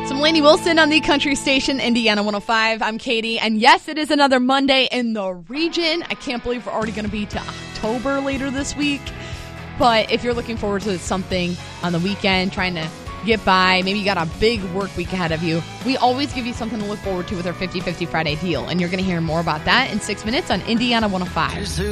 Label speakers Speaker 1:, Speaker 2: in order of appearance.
Speaker 1: Some Lainey Wilson on the country station, Indiana 105. I'm Katie, and yes, it is another Monday in the region. I can't believe we're already going to be to October later this week. But if you're looking forward to something on the weekend, trying to get by, maybe you got a big work week ahead of you, we always give you something to look forward to with our 50-50 Friday deal. And you're going to hear more about that in 6 minutes on Indiana 105.